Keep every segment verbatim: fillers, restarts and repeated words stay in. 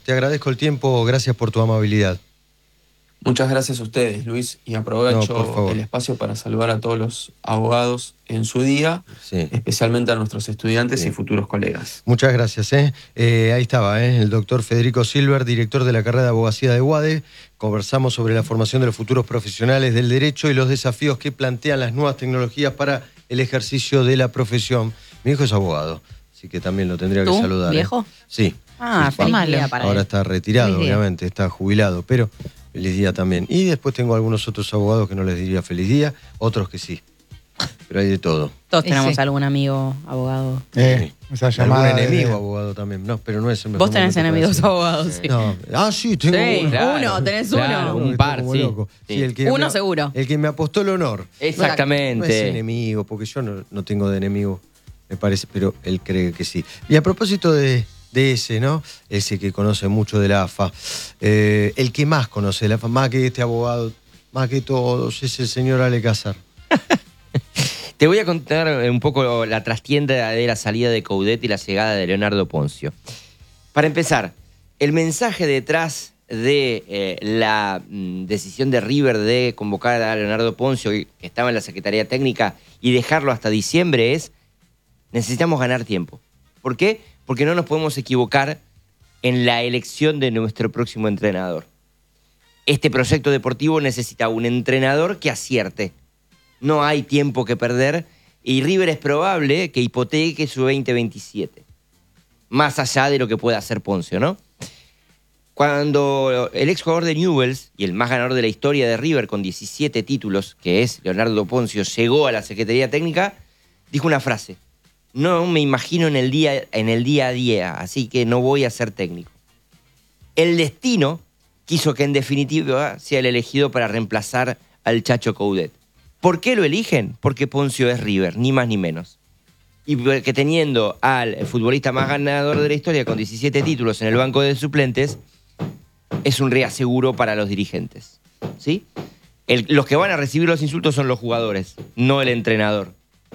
te agradezco el tiempo, gracias por tu amabilidad. Muchas gracias a ustedes, Luis, y aprovecho no, el espacio para saludar a todos los abogados en su día, sí. especialmente a nuestros estudiantes sí. y futuros colegas. Muchas gracias. ¿eh? Eh, ahí estaba, ¿eh? el doctor Federico Silver, director de la carrera de abogacía de UADE. Conversamos sobre la formación de los futuros profesionales del derecho y los desafíos que plantean las nuevas tecnologías para el ejercicio de la profesión. Mi hijo es abogado, así que también lo tendría ¿Tú, que saludar. viejo? ¿eh? Sí. Ah, sí, feliz día para Ahora él. está retirado, Feliz día. obviamente, está jubilado, pero feliz día también. Y después tengo algunos otros abogados que no les diría feliz día, otros que sí. Pero hay de todo. Todos Y tenemos sí. algún amigo abogado. Eh, esa llamada Algún enemigo de- abogado también. No, pero no es el mejor Vos tenés momento para enemigos decirlo. abogados, sí. No. Ah, sí, tengo Sí, uno. Claro, uno, tenés claro, uno. un Estoy par, como sí. loco. Sí. Sí, el que Uno me- seguro. El que me apostó el honor. Exactamente. No es enemigo, porque yo no, no tengo de enemigo, me parece, pero él cree que sí. Y a propósito de, de ese, ¿no? Ese que conoce mucho de la A F A, eh, el que más conoce de la A F A, más que este abogado, más que todos, es el señor Ale Casar. Te voy a contar un poco la trastienda de la salida de Coudet y la llegada de Leonardo Ponzio. Para empezar, el mensaje detrás de eh, la mm, decisión de River de convocar a Leonardo Ponzio, que estaba en la Secretaría Técnica, y dejarlo hasta diciembre es: necesitamos ganar tiempo. ¿Por qué? Porque no nos podemos equivocar en la elección de nuestro próximo entrenador. Este proyecto deportivo necesita un entrenador que acierte. No hay tiempo que perder y River es probable que hipoteque su veinte veintisiete. Más allá de lo que pueda hacer Ponzio, ¿no? Cuando el exjugador de Newell's y el más ganador de la historia de River con diecisiete títulos, que es Leonardo Ponzio, llegó a la Secretaría Técnica, dijo una frase: no me imagino en el día, en el día a día, así que no voy a ser técnico. El destino quiso que en definitiva sea el elegido para reemplazar al Chacho Coudet. ¿Por qué lo eligen? Porque Ponzio es River, ni más ni menos. Y que teniendo al futbolista más ganador de la historia con diecisiete títulos en el banco de suplentes, es un reaseguro para los dirigentes. ¿Sí? El, los que van a recibir los insultos son los jugadores, no el entrenador.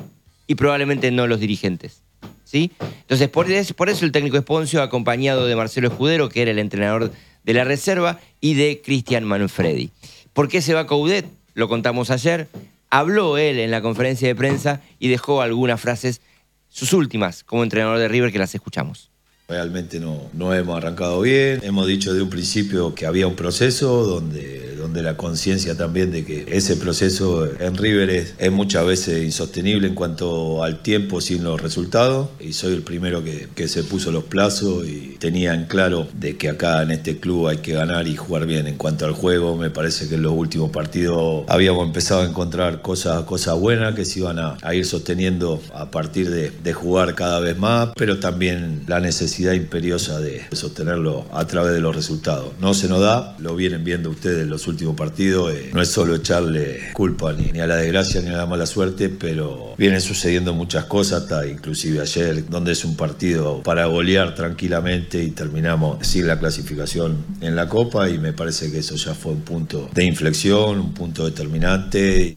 Y probablemente no los dirigentes. ¿Sí? Entonces, por eso, por eso el técnico es Ponzio, acompañado de Marcelo Escudero, que era el entrenador de la reserva, y de Cristian Manfredi. ¿Por qué se va Coudet? Lo contamos ayer. Habló él en la conferencia de prensa y dejó algunas frases, sus últimas, como entrenador de River, que las escuchamos. Realmente no, no hemos arrancado bien. Hemos dicho de un principio que había un proceso donde, donde la conciencia también de que ese proceso en River es, es muchas veces insostenible en cuanto al tiempo sin los resultados. Y soy el primero que, que se puso los plazos y tenía en claro de que acá en este club hay que ganar y jugar bien. En cuanto al juego, me parece que en los últimos partidos habíamos empezado a encontrar cosas, cosas buenas que se iban a, a ir sosteniendo a partir de, de jugar cada vez más, pero también la necesidad imperiosa de sostenerlo a través de los resultados. No se nos da, lo vienen viendo ustedes en los últimos partidos, eh, no es solo echarle culpa ni, ni a la desgracia ni a la mala suerte, pero vienen sucediendo muchas cosas, hasta inclusive ayer, donde es un partido para golear tranquilamente y terminamos sin la clasificación en la Copa, y me parece que eso ya fue un punto de inflexión, un punto determinante.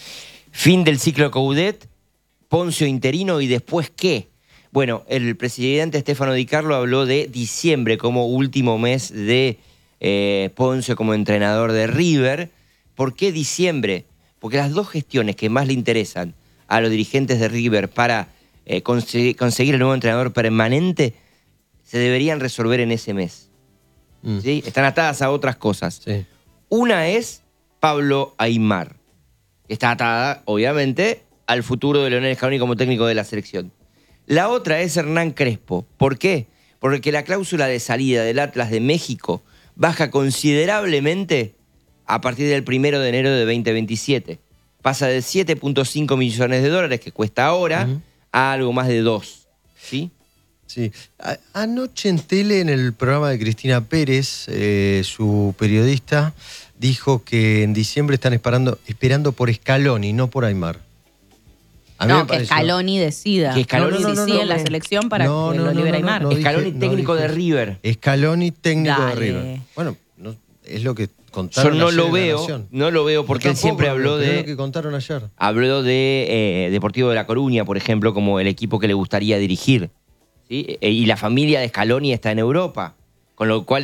Fin del ciclo Coudet, Ponzio interino, y después ¿qué? Bueno, el presidente Stefano Di Carlo habló de diciembre como último mes de eh, Ponzio como entrenador de River. ¿Por qué diciembre? Porque las dos gestiones que más le interesan a los dirigentes de River para eh, conseguir, conseguir el nuevo entrenador permanente se deberían resolver en ese mes. Mm. ¿Sí? Están atadas a otras cosas. Sí. Una es Pablo Aimar, que está atada, obviamente, al futuro de Leonel Scaloni como técnico de la selección. La otra es Hernán Crespo. ¿Por qué? Porque la cláusula de salida del Atlas de México baja considerablemente a partir del primero de enero de veinte veintisiete. Pasa de siete punto cinco millones de dólares que cuesta ahora uh-huh. a algo más de dos. ¿Sí? Sí. A- anoche en tele, en el programa de Cristina Pérez, eh, su periodista, dijo que en diciembre están esperando, esperando por Scaloni, no por Aimar. A mí no, me que pareció... Scaloni decida. Que Scaloni no, no, no, decida no, en la no. selección para No, que no, lo no, libere no, Aimar. no, no. Scaloni dije- técnico no de dije- River. Scaloni técnico Dale. de River. Bueno, no, es lo que Yo contaron no ayer lo en La veo, Nación. no lo veo porque Yo él siempre tampoco, habló pero es de... lo que contaron ayer. Habló de eh, Deportivo de La Coruña, por ejemplo, como el equipo que le gustaría dirigir. ¿Sí? E- Y la familia de Scaloni está en Europa, con lo cual